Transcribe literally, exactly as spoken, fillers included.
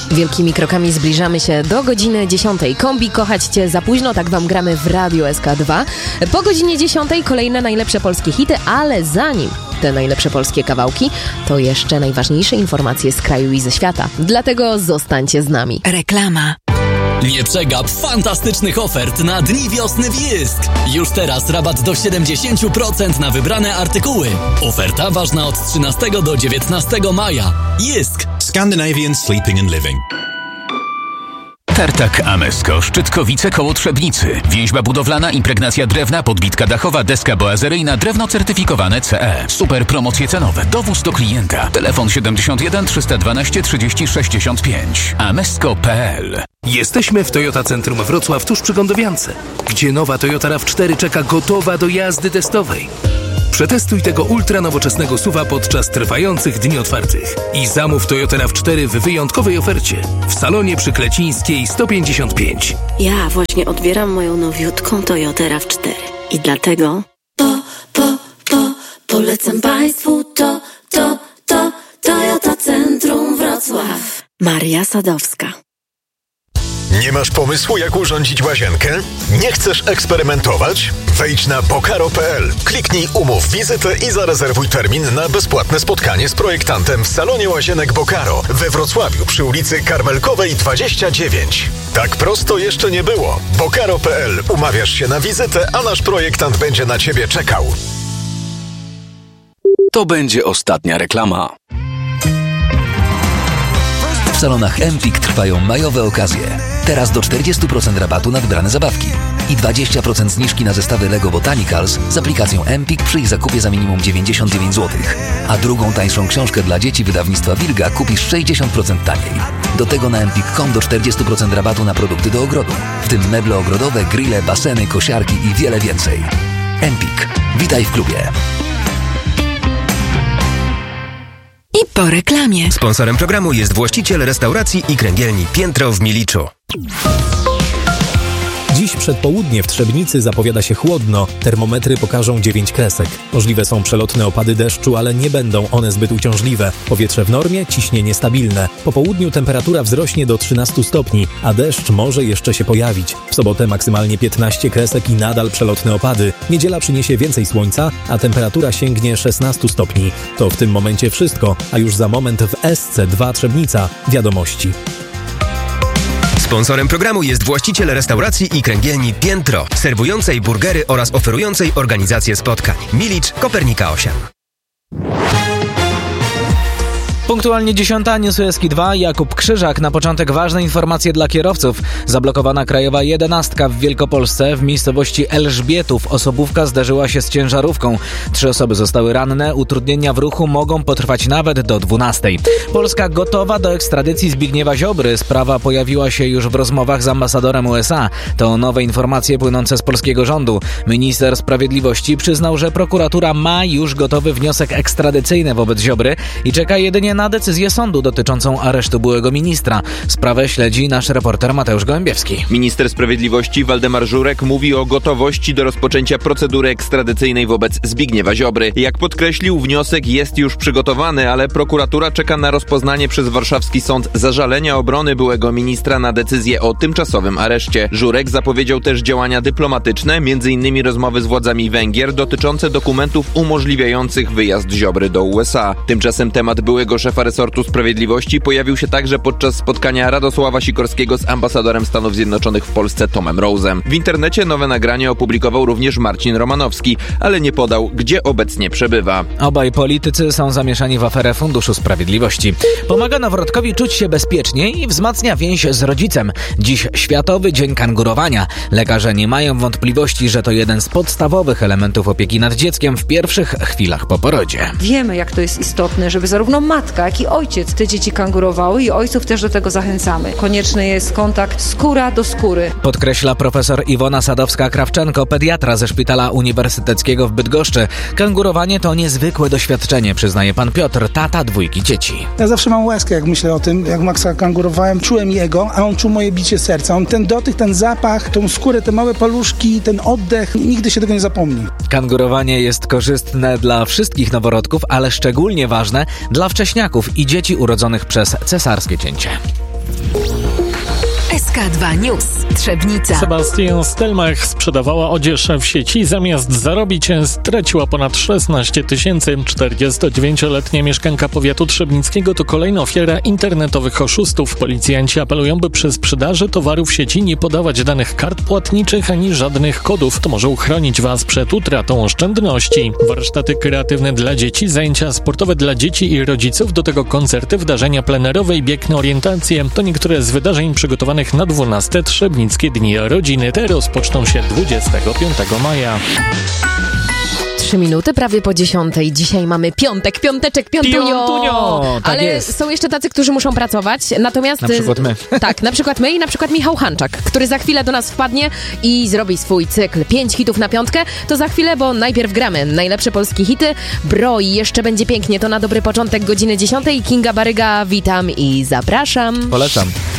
Wielkimi krokami zbliżamy się do godziny dziesiątej. Kombi Kochać Cię za późno, tak wam gramy w Radiu S K dwa. Po godzinie dziesiątej kolejne najlepsze polskie hity, ale zanim te najlepsze polskie kawałki, to jeszcze najważniejsze informacje z kraju i ze świata. Dlatego zostańcie z nami. Reklama. Nie przegap fantastycznych ofert na Dni Wiosny w Jysk. Już teraz rabat do siedemdziesiąt procent na wybrane artykuły. Oferta ważna od trzynastego do dziewiętnastego maja. Jysk. Scandinavian Sleeping and Living. Tartak Amesko, Szczytkowice koło Trzebnicy. Więźba budowlana, impregnacja drewna, podbitka dachowa, deska boazeryjna, drewno certyfikowane C E. Super promocje cenowe, dowóz do klienta. Telefon siedemdziesiąt jeden trzysta dwanaście trzydzieści sześćdziesiąt pięć. amesko kropka pe el. Jesteśmy w Toyota Centrum Wrocław tuż przy Gondowiance, gdzie nowa Toyota RAV cztery czeka gotowa do jazdy testowej. Przetestuj tego ultra nowoczesnego suwa podczas trwających dni otwartych i zamów Toyota RAV cztery w wyjątkowej ofercie w salonie przy Klecińskiej sto pięćdziesiąt pięć. Ja właśnie odbieram moją nowiutką Toyotę RAV cztery i dlatego po, po, po, polecam Państwu to, to, to Toyota Centrum Wrocław. Maria Sadowska. Nie masz pomysłu, jak urządzić łazienkę? Nie chcesz eksperymentować? Wejdź na bokaro kropka pe el, kliknij umów wizytę i zarezerwuj termin na bezpłatne spotkanie z projektantem w salonie łazienek Bokaro we Wrocławiu przy ulicy Karmelkowej dwadzieścia dziewięć. Tak prosto jeszcze nie było. bokaro kropka pe el. Umawiasz się na wizytę, a nasz projektant będzie na Ciebie czekał. To będzie ostatnia reklama. W salonach Empik trwają majowe okazje. Teraz do czterdzieści procent rabatu na wybrane zabawki i dwadzieścia procent zniżki na zestawy Lego Botanicals z aplikacją Empik przy ich zakupie za minimum dziewięćdziesiąt dziewięć złotych. A drugą tańszą książkę dla dzieci wydawnictwa Wilga kupisz sześćdziesiąt procent taniej. Do tego na empik kropka com do czterdzieści procent rabatu na produkty do ogrodu, w tym meble ogrodowe, grille, baseny, kosiarki i wiele więcej. Empik. Witaj w klubie. I po reklamie. Sponsorem programu jest właściciel restauracji i kręgielni Piętro w Miliczu. Dziś przedpołudnie w Trzebnicy zapowiada się chłodno. Termometry pokażą dziewięć kresek. Możliwe są przelotne opady deszczu, ale nie będą one zbyt uciążliwe. Powietrze w normie, ciśnienie stabilne. Po południu temperatura wzrośnie do trzynastu stopni, a deszcz może jeszcze się pojawić. W sobotę maksymalnie piętnaście kresek i nadal przelotne opady. Niedziela przyniesie więcej słońca, a temperatura sięgnie szesnastu stopni. To w tym momencie wszystko, a już za moment w S C dwa Trzebnica. Wiadomości. Sponsorem programu jest właściciel restauracji i kręgielni Piętro, serwującej burgery oraz oferującej organizację spotkań. Milicz, Kopernika osiem. Punktualnie dziesiąta, News S K dwa, Jakub Krzyżak. Na początek ważne informacje dla kierowców. Zablokowana krajowa jedenastka w Wielkopolsce w miejscowości Elżbietów. Osobówka zderzyła się z ciężarówką. Trzy osoby zostały ranne. Utrudnienia w ruchu mogą potrwać nawet do dwunastej. Polska gotowa do ekstradycji Zbigniewa Ziobry. Sprawa pojawiła się już w rozmowach z ambasadorem U S A. To nowe informacje płynące z polskiego rządu. Minister Sprawiedliwości przyznał, że prokuratura ma już gotowy wniosek ekstradycyjny wobec Ziobry i czeka jedynie na decyzję sądu dotyczącą aresztu byłego ministra. Sprawę śledzi nasz reporter Mateusz Gołębiewski. Minister Sprawiedliwości Waldemar Żurek mówi o gotowości do rozpoczęcia procedury ekstradycyjnej wobec Zbigniewa Ziobry. Jak podkreślił, wniosek jest już przygotowany, ale prokuratura czeka na rozpoznanie przez warszawski sąd zażalenia obrony byłego ministra na decyzję o tymczasowym areszcie. Żurek zapowiedział też działania dyplomatyczne, między innymi rozmowy z władzami Węgier dotyczące dokumentów umożliwiających wyjazd Ziobry do U S A. Tymczasem temat byłego szefa resortu sprawiedliwości pojawił się także podczas spotkania Radosława Sikorskiego z ambasadorem Stanów Zjednoczonych w Polsce Tomem Rose'em. W internecie nowe nagranie opublikował również Marcin Romanowski, ale nie podał, gdzie obecnie przebywa. Obaj politycy są zamieszani w aferę Funduszu Sprawiedliwości. Pomaga noworodkowi czuć się bezpiecznie i wzmacnia więź z rodzicem. Dziś Światowy Dzień Kangurowania. Lekarze nie mają wątpliwości, że to jeden z podstawowych elementów opieki nad dzieckiem w pierwszych chwilach po porodzie. Wiemy, jak to jest istotne, żeby zarówno matka, jak i ojciec te dzieci kangurowały i ojców też do tego zachęcamy. Konieczny jest kontakt skóra do skóry. Podkreśla profesor Iwona Sadowska-Krawczenko, pediatra ze Szpitala Uniwersyteckiego w Bydgoszczy. Kangurowanie to niezwykłe doświadczenie, przyznaje pan Piotr, tata dwójki dzieci. Ja zawsze mam łezkę, jak myślę o tym, jak Maxa kangurowałem. Czułem jego, a on czuł moje bicie serca. On ten dotyk, ten zapach, tą skórę, te małe paluszki, ten oddech, nigdy się tego nie zapomni. Kangurowanie jest korzystne dla wszystkich noworodków, ale szczególnie ważne dla wcześniaków i dzieci urodzonych przez cesarskie cięcie. S K dwa News. Trzebnica. Sebastian Stelmach sprzedawała odzież w sieci. Zamiast zarobić, straciła ponad szesnaście tysięcy. czterdziestodziewięcioletnia mieszkanka powiatu trzebnickiego to kolejna ofiara internetowych oszustów. Policjanci apelują, by przy sprzedaży towarów w sieci nie podawać danych kart płatniczych ani żadnych kodów. To może uchronić Was przed utratą oszczędności. Warsztaty kreatywne dla dzieci, zajęcia sportowe dla dzieci i rodziców, do tego koncerty, wydarzenia plenerowe i bieg na orientację. To niektóre z wydarzeń przygotowanych na dwunaste Trzebnickie Dni Rodziny. Te rozpoczną się dwudziestego piątego maja. Trzy minuty prawie po dziesiątej. Dzisiaj mamy piątek, piąteczek, piątunio. Piątunio, tak Ale jest. są jeszcze tacy, którzy muszą pracować. Natomiast Na przykład my. Tak, na przykład my i na przykład Michał Hanczak, który za chwilę do nas wpadnie i zrobi swój cykl pięć hitów na piątkę. To za chwilę, bo najpierw gramy najlepsze polskie hity. Bro i jeszcze będzie pięknie. To na dobry początek godziny dziesiątej. Kinga Baryga, witam i zapraszam. Polecam.